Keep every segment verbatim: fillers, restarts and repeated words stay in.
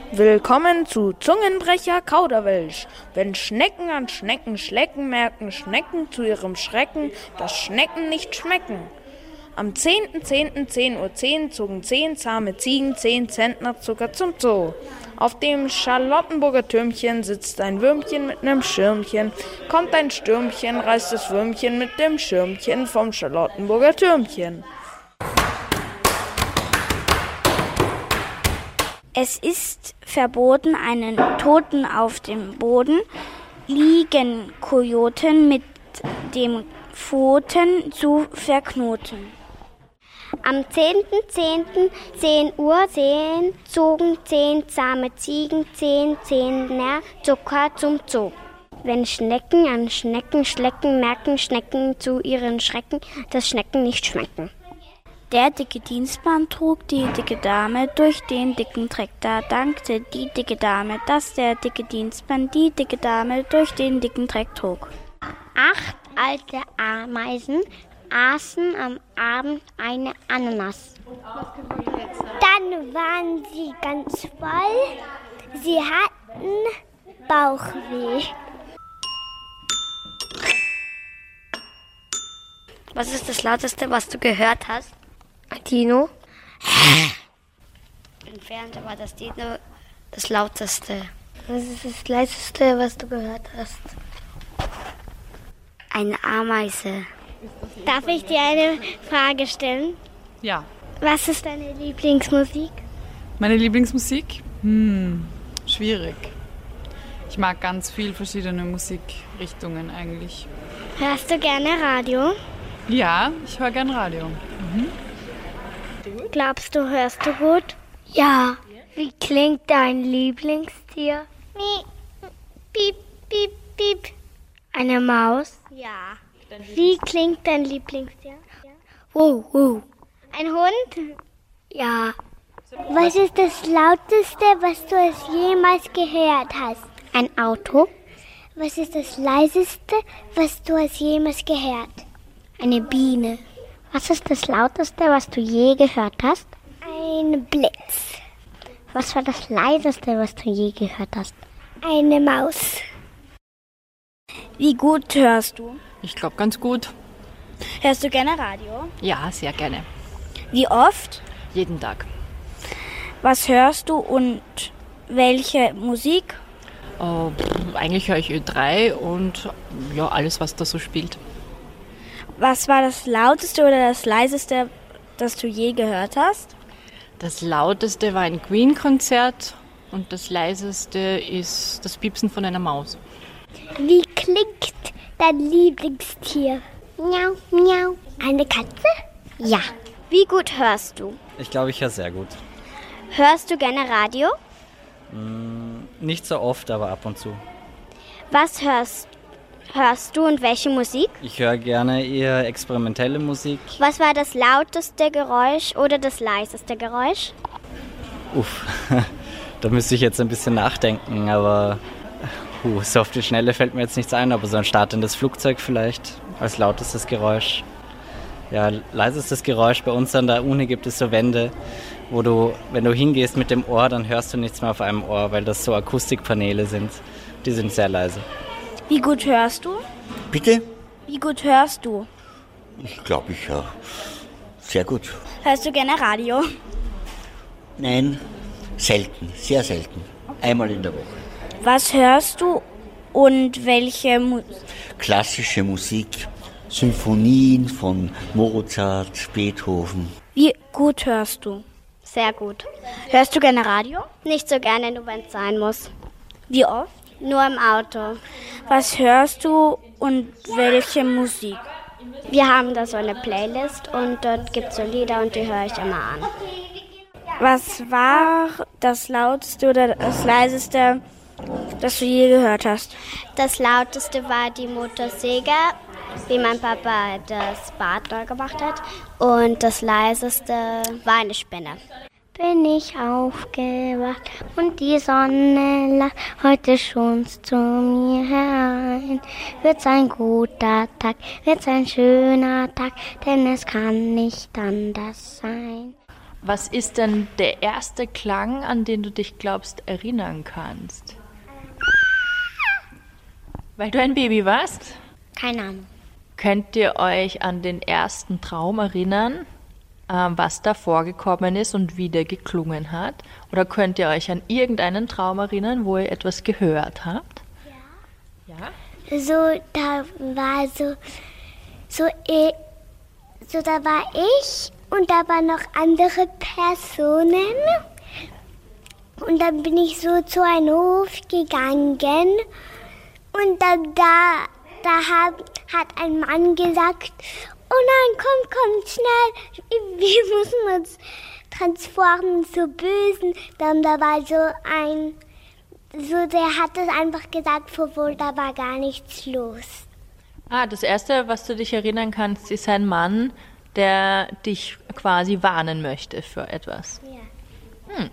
Willkommen zu Zungenbrecher Kauderwelsch. Wenn Schnecken an Schnecken schlecken, merken Schnecken zu ihrem Schrecken, dass Schnecken nicht schmecken. Am zehnten zehnten zehn Uhr zehn zogen zehn zahme Ziegen zehn Zentner Zucker zum Zoo. Auf dem Charlottenburger Türmchen sitzt ein Würmchen mit nem Schirmchen. Kommt ein Stürmchen, reißt das Würmchen mit dem Schirmchen vom Charlottenburger Türmchen. Es ist verboten, einen Toten auf dem Boden liegen Kojoten mit dem Pfoten zu verknoten. Am zehnten zehnten zehn Uhr zehn zogen zehn zahme Ziegen zehn Zehner Zucker zum Zoo. Wenn Schnecken an Schnecken schlecken, merken Schnecken zu ihren Schrecken, dass Schnecken nicht schmecken. Der dicke Dienstmann trug die dicke Dame durch den dicken Dreck. Da dankte die dicke Dame, dass der dicke Dienstmann die dicke Dame durch den dicken Dreck trug. Acht alte Ameisen aßen am Abend eine Ananas. Dann waren sie ganz voll, sie hatten Bauchweh. Was ist das Lauteste, was du gehört hast? Dino? Im Fernsehen war das Dino das Lauteste. Was ist das Leiseste, was du gehört hast? Eine Ameise. Darf ich dir eine Frage stellen? Ja. Was ist deine Lieblingsmusik? Meine Lieblingsmusik? Hm, schwierig. Ich mag ganz viel verschiedene Musikrichtungen eigentlich. Hörst du gerne Radio? Ja, ich höre gern Radio. Mhm. Glaubst du, hörst du gut? Ja. Wie klingt dein Lieblingstier? Piep, piep, piep. Eine Maus? Ja. Wie klingt dein Lieblingstier? Wow, wow. Ein Hund? Ja. Was ist das Lauteste, was du es jemals gehört hast? Ein Auto. Was ist das Leiseste, was du es jemals gehört? Eine Biene. Was ist das Lauteste, was du je gehört hast? Ein Blitz. Was war das Leiseste, was du je gehört hast? Eine Maus. Wie gut hörst du? Ich glaube ganz gut. Hörst du gerne Radio? Ja, sehr gerne. Wie oft? Jeden Tag. Was hörst du und welche Musik? Oh, pff, eigentlich höre ich Ö drei und ja, alles, was da so spielt. Was war das Lauteste oder das Leiseste, das du je gehört hast? Das Lauteste war ein Queen-Konzert und das Leiseste ist das Piepsen von einer Maus. Wie klingt dein Lieblingstier? Miau, miau. Eine Katze? Ja. Wie gut hörst du? Ich glaube, ich höre sehr gut. Hörst du gerne Radio? Mm, nicht so oft, aber ab und zu. Was hörst, hörst du und welche Musik? Ich höre gerne eher experimentelle Musik. Was war das lauteste Geräusch oder das leiseste Geräusch? Uff, da müsste ich jetzt ein bisschen nachdenken, aber uh, so auf die Schnelle fällt mir jetzt nichts ein, aber so ein startendes Flugzeug vielleicht als lautestes Geräusch. Ja, leisestes Geräusch bei uns an der Uni gibt es so Wände, wo du, wenn du hingehst mit dem Ohr, dann hörst du nichts mehr auf einem Ohr, weil das so Akustikpaneele sind. Die sind sehr leise. Wie gut hörst du? Bitte? Wie gut hörst du? Ich glaube, ich höre sehr gut. Hörst du gerne Radio? Nein, selten, sehr selten. Einmal in der Woche. Was hörst du und welche Musik? Klassische Musik, Symphonien von Mozart, Beethoven. Wie gut hörst du? Sehr gut. Hörst du gerne Radio? Nicht so gerne, nur wenn es sein muss. Wie oft? Nur im Auto. Was hörst du und welche Musik? Wir haben da so eine Playlist und dort gibt es so Lieder und die höre ich immer an. Was war das lauteste oder das leiseste, das du je gehört hast? Das lauteste war die Motorsäge, wie mein Papa das Bad neu gemacht hat. Und das leiseste war eine Spinne. Bin ich aufgewacht und die Sonne lacht heute schon zu mir herein. Wird's ein guter Tag, wird's ein schöner Tag, denn es kann nicht anders sein. Was ist denn der erste Klang, an den du dich glaubst erinnern kannst? Weil du ein Baby warst? Keine Ahnung. Könnt ihr euch an den ersten Traum erinnern, äh, was da vorgekommen ist und wie der geklungen hat? Oder könnt ihr euch an irgendeinen Traum erinnern, wo ihr etwas gehört habt? Ja. Ja? So, da war so, so, eh, so da war ich und da waren noch andere Personen. Und dann bin ich so zu einem Hof gegangen und dann da, da hab, hat ein Mann gesagt, oh nein, komm, komm, schnell, wir müssen uns transformen zu Bösen. Dann da war so ein, so der hat es einfach gesagt, obwohl da war gar nichts los. Ah, das Erste, was du dich erinnern kannst, ist ein Mann, der dich quasi warnen möchte für etwas. Ja. Hm.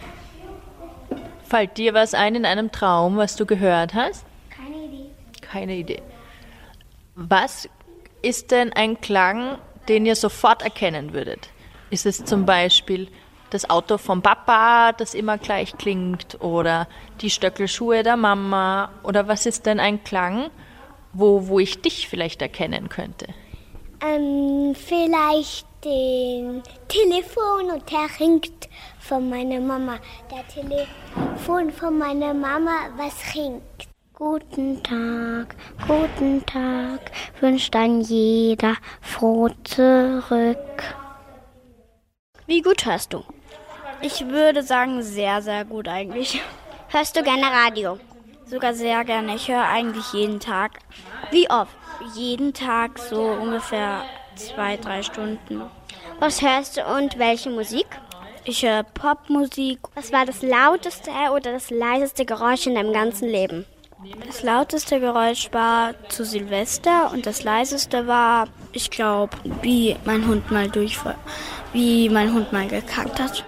Fällt dir was ein in einem Traum, was du gehört hast? Keine Idee. Keine Idee. Was ist denn ein Klang, den ihr sofort erkennen würdet? Ist es zum Beispiel das Auto vom Papa, das immer gleich klingt, oder die Stöckelschuhe der Mama? Oder was ist denn ein Klang, wo, wo ich dich vielleicht erkennen könnte? Ähm, vielleicht den Telefon und der ringt von meiner Mama. Der Telefon von meiner Mama, was ringt. Guten Tag, guten Tag, wünscht ein jeder froh zurück. Wie gut hörst du? Ich würde sagen, sehr, sehr gut eigentlich. Hörst du gerne Radio? Sogar sehr gerne. Ich höre eigentlich jeden Tag. Wie oft? Jeden Tag so ungefähr zwei, drei Stunden. Was hörst du und welche Musik? Ich höre Popmusik. Was war das lauteste oder das leiseste Geräusch in deinem ganzen Leben? Das lauteste Geräusch war zu Silvester und das leiseste war, ich glaube, wie mein Hund mal durchfall, wie mein Hund mal gekackt hat.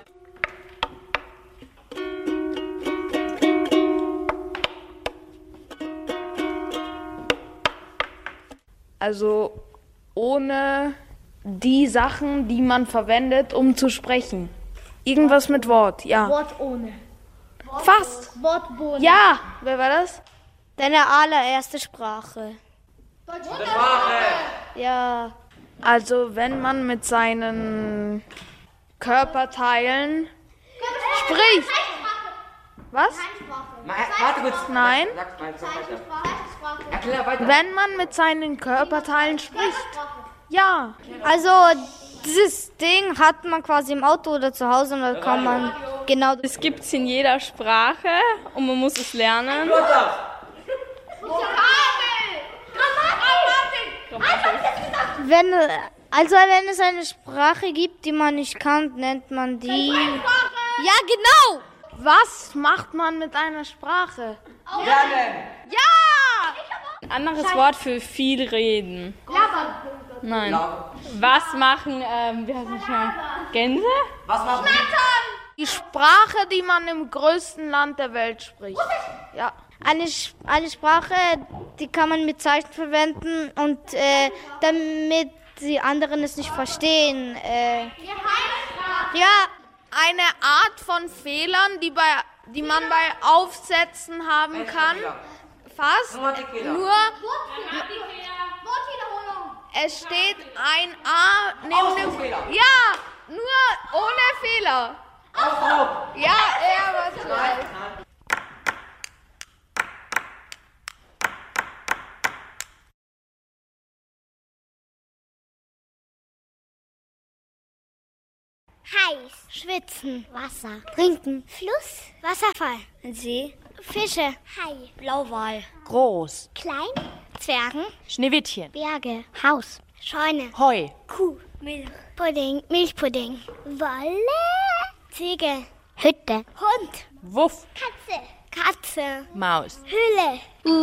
Also ohne die Sachen, die man verwendet, um zu sprechen. Irgendwas mit Wort, ja. Wort ohne. Fast. Wortbohne. Ja, wer war das? Deine allererste Sprache. Deutsche Sprache. Ja. Also wenn man mit seinen Körperteilen spricht. Was? Warte kurz. Nein. Erklär weiter. Wenn man mit seinen Körperteilen spricht. Ja. Also dieses Ding hat man quasi im Auto oder zu Hause und da kann man genau... Es gibt es in jeder Sprache und man muss es lernen. Wenn, also wenn es eine Sprache gibt, die man nicht kann, nennt man die... Ja, genau! Was macht man mit einer Sprache? Lernen! Ja! Ein anderes Wort für viel reden. Nein. Was machen, ähm, wie heißt das schon? Gänse? Was machen Die Sprache, die man im größten Land der Welt spricht. Ja. Eine, eine Sprache, die kann man mit Zeichen verwenden und äh, damit die anderen es nicht verstehen. Äh, Ja, eine Art von Fehlern, die, bei, die man bei Aufsätzen haben kann. Fast. Nur es steht ein A neben dem... Ja, nur ohne Fehler. Ja, er war zu leicht. Heiß, schwitzen, Wasser, trinken, Fluss, Wasserfall, See, Fische, Hai, Blauwal, Groß, klein, Zwergen, Schneewittchen, Berge, Haus, Scheune, Heu, Kuh, Milch, Pudding, Milchpudding, Wolle, Ziege, Hütte, Hund, Wuff, Katze, Katze, Maus. Hülle,